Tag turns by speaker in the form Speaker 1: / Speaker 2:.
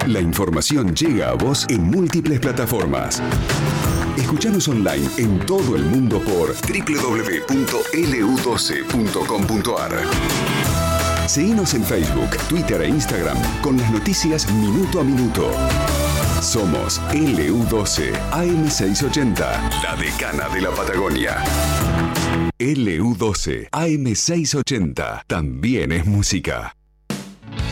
Speaker 1: La información llega a vos en múltiples plataformas. Escuchanos online en todo el mundo por www.lu12.com.ar. Seguinos en Facebook, Twitter e Instagram con las noticias minuto a minuto. Somos LU12 AM680, la decana de la Patagonia. LU12 AM680 también es música.